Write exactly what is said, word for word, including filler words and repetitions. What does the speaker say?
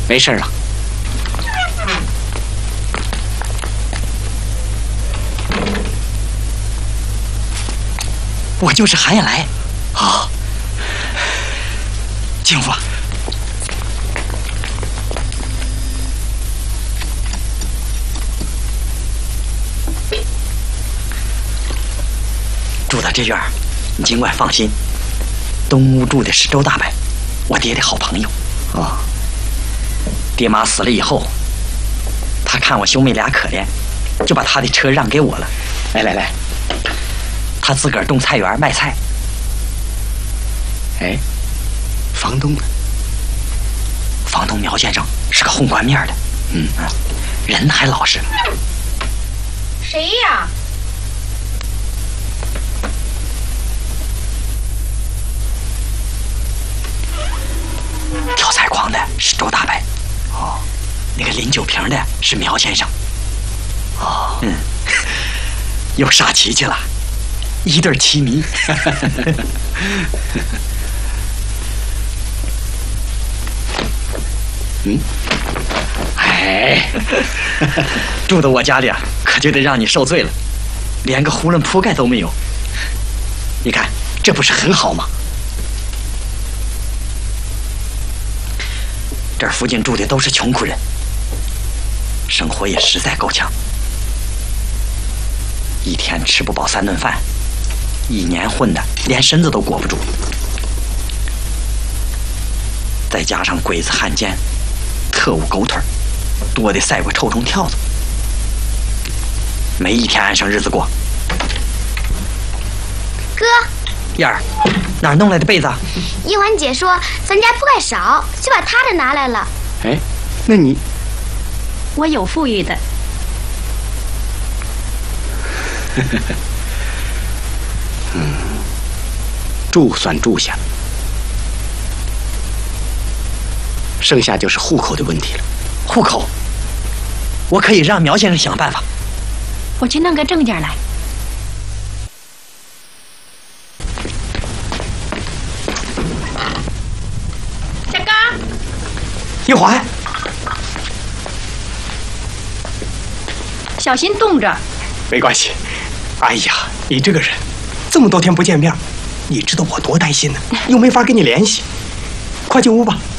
没事了。我就是韩延来。啊，进屋吧。住在这院儿，你尽管放心。东屋住的是周大伯，我爹的好朋友。哦。爹妈死了以后，他看我兄妹俩可怜，就把他的车让给我了。来来来，他自个儿种菜园卖菜。哎，房东呢？房东苗先生是个红冠面的，嗯啊，人还老实。 谁呀？ 挑菜筐的是周大伯。哦，那个拎酒瓶的是苗先生。哦，嗯，又杀棋去了，一对棋迷。嗯，哎，住到我家里啊，可就得让你受罪了，连个囫囵铺盖都没有。你看，这不是很好吗？这儿附近住的都是穷苦人，生活也实在够呛，一天吃不饱三顿饭，一年混的连身子都裹不住，再加上鬼子汉奸、特务狗腿，多的赛过臭虫跳蚤，没一天安生日子过。 哥， 燕儿，哪儿弄来的被子？ 一环姐说咱家铺盖少，就把她的拿来了。 哎，那你…… 我有富裕的。 嗯，住算住下了，剩下就是户口的问题了。 户口，我可以让苗先生想办法。 我去弄个证件来。 小刚， 一环， 小心冻着。 没关系。哎呀，你这个人，这么多天不见面，你知道我多担心呢，又没法跟你联系。快进屋吧。